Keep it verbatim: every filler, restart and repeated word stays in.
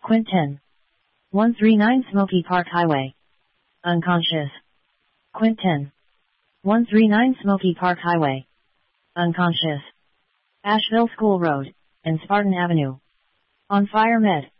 Quint ten. one thirty-nine Smoky Park Highway. Unconscious. Quint ten. one thirty-nine Smoky Park Highway. Unconscious. Asheville School Road, and Spartan Avenue. On fire med.